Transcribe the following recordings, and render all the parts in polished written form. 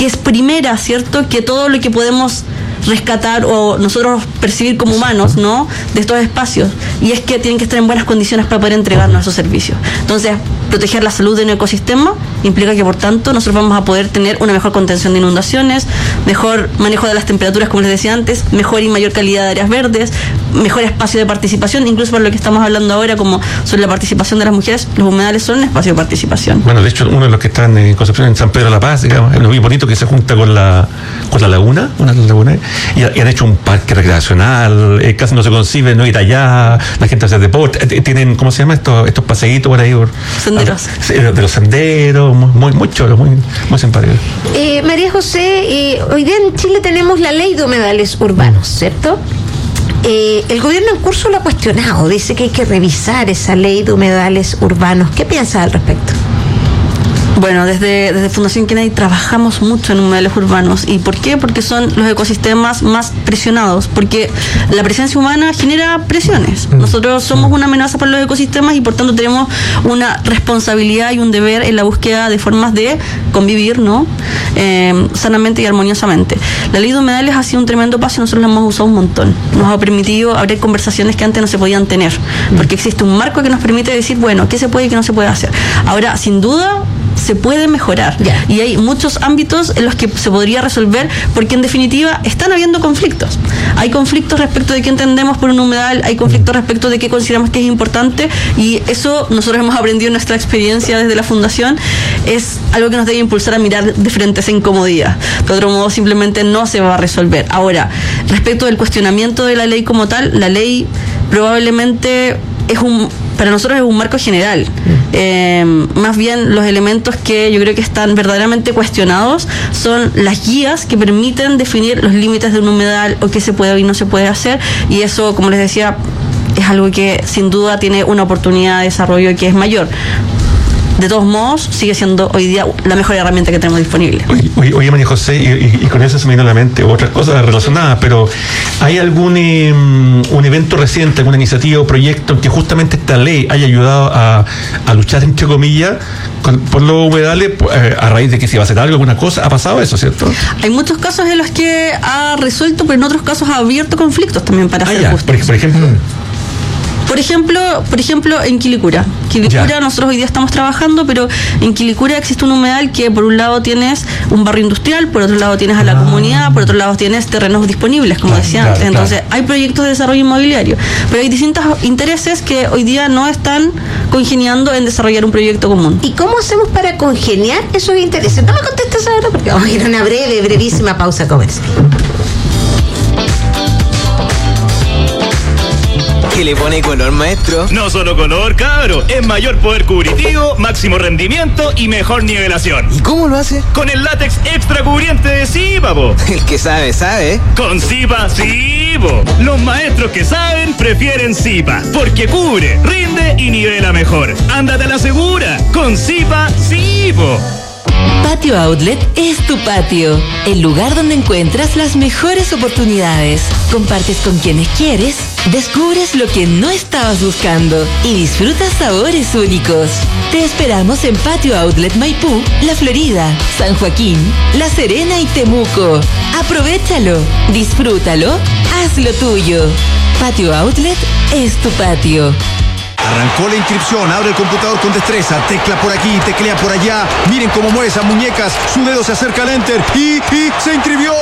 que es primera, ¿cierto?, que todo lo que podemos rescatar o nosotros percibir como humanos, ¿no?, de estos espacios, y es que tienen que estar en buenas condiciones para poder entregarnos esos servicios. Entonces, proteger la salud de un ecosistema implica que, por tanto, nosotros vamos a poder tener una mejor contención de inundaciones, mejor manejo de las temperaturas, como les decía antes, mejor y mayor calidad de áreas verdes, mejor espacio de participación, incluso para lo que estamos hablando ahora, como sobre la participación de las mujeres, los humedales son un espacio de participación. Bueno, de hecho, uno de los que están en Concepción, en San Pedro de la Paz, digamos, es muy bonito, que se junta con la laguna, una laguna, y han hecho un parque recreacional, casi no se concibe no ir allá, la gente hace deporte, tienen, ¿cómo se llama? Estos paseitos por ahí, senderos. De los senderos, muy chulos, muy simpáticos. María José, hoy día en Chile tenemos la ley de humedales urbanos, ¿cierto? El gobierno en curso lo ha cuestionado, dice que hay que revisar esa ley de humedales urbanos. ¿Qué piensas al respecto? Bueno, desde Fundación Kennedy trabajamos mucho en humedales urbanos. ¿Y por qué? Porque son los ecosistemas más presionados, porque la presencia humana genera presiones. Nosotros somos una amenaza para los ecosistemas y por tanto tenemos una responsabilidad y un deber en la búsqueda de formas de convivir, ¿no?, sanamente y armoniosamente. La ley de humedales ha sido un tremendo paso y nosotros la hemos usado un montón. Nos ha permitido abrir conversaciones que antes no se podían tener, porque existe un marco que nos permite decir, bueno, qué se puede y qué no se puede hacer. Ahora, sin duda, se puede mejorar. Y hay muchos ámbitos en los que se podría resolver, porque en definitiva están habiendo conflictos. Hay conflictos respecto de qué entendemos por un humedal, hay conflictos respecto de qué consideramos que es importante, y eso nosotros hemos aprendido en nuestra experiencia desde la Fundación. Es algo que nos debe impulsar a mirar de frente esa incomodidad. De otro modo simplemente no se va a resolver. Ahora, respecto del cuestionamiento de la ley como tal, la ley probablemente para nosotros es un marco general. Más bien los elementos que yo creo que están verdaderamente cuestionados son las guías que permiten definir los límites de un humedal o qué se puede y no se puede hacer, y eso, como les decía, es algo que sin duda tiene una oportunidad de desarrollo que es mayor. De todos modos, sigue siendo hoy día la mejor herramienta que tenemos disponible. Oye, María José, y con eso se me vino a la mente otras cosas relacionadas, pero ¿hay algún un evento reciente, alguna iniciativa o proyecto en que justamente esta ley haya ayudado a luchar, entre comillas, por los humedales, a raíz de que se iba a hacer algo, alguna cosa? ¿Ha pasado eso, cierto? Hay muchos casos en los que ha resuelto, pero en otros casos ha abierto conflictos también, para ser justos. Por ejemplo... Por ejemplo, en Quilicura. Nosotros hoy día estamos trabajando, pero en Quilicura existe un humedal que por un lado tienes un barrio industrial, por otro lado tienes a la comunidad, por otro lado tienes terrenos disponibles, como decía antes. Entonces, hay proyectos de desarrollo inmobiliario, pero hay distintos intereses que hoy día no están congeniando en desarrollar un proyecto común. ¿Y cómo hacemos para congeniar esos intereses? No me contestes ahora porque vamos a ir a una brevísima pausa comercial. ¿Qué le pone color, maestro? No solo color, cabro. Es mayor poder cubritivo, máximo rendimiento y mejor nivelación. ¿Y cómo lo hace? Con el látex extra cubriente de Zipa, po. El que sabe, sabe. Con Zipa, sí, po. Los maestros que saben prefieren Zipa, porque cubre, rinde y nivela mejor. Ándate a la segura. Con Zipa, sí, po. Patio Outlet es tu patio, el lugar donde encuentras las mejores oportunidades, compartes con quienes quieres, descubres lo que no estabas buscando y disfrutas sabores únicos. Te esperamos en Patio Outlet Maipú, La Florida, San Joaquín, La Serena y Temuco. Aprovechalo, disfrútalo, hazlo tuyo. Patio Outlet es tu patio. Arrancó la inscripción, abre el computador con destreza, tecla por aquí, teclea por allá. Miren cómo mueve esas muñecas, su dedo se acerca al enter y se inscribió.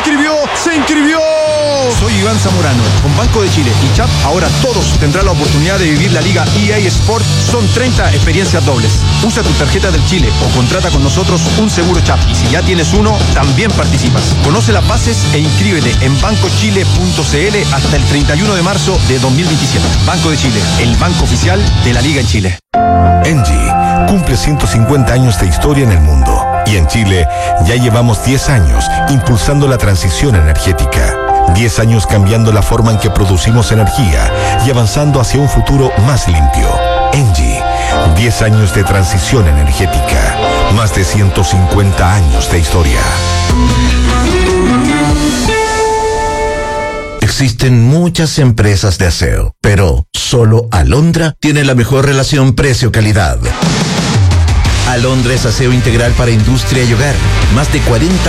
Soy Iván Zamorano, con Banco de Chile y CHAP, ahora todos tendrán la oportunidad de vivir la Liga EA Sport. Son 30 experiencias dobles. Usa tu tarjeta del Chile o contrata con nosotros un seguro CHAP. Y si ya tienes uno, también participas. Conoce las bases e inscríbete en bancochile.cl hasta el 31 de marzo de 2027. Banco de Chile, el banco oficial de la Liga en Chile. Engie cumple 150 años de historia en el mundo. Y en Chile ya llevamos 10 años impulsando la transición energética. 10 años cambiando la forma en que producimos energía y avanzando hacia un futuro más limpio. Engie, 10 años de transición energética. Más de 150 años de historia. Existen muchas empresas de aseo, pero solo Alondra tiene la mejor relación precio-calidad. Alondra es aseo integral para industria y hogar. Más de 40